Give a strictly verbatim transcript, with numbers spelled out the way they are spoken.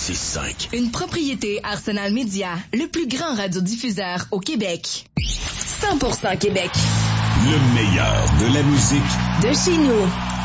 six cinq. Une propriété Arsenal Média, le plus grand radiodiffuseur au Québec. cent pour cent Québec. Le meilleur de la musique de chez nous.